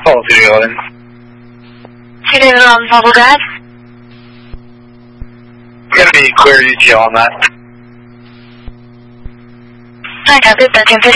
Oh, 311. 311, Volvo Guide. Gonna be clear UTL on that. I have it, 1350.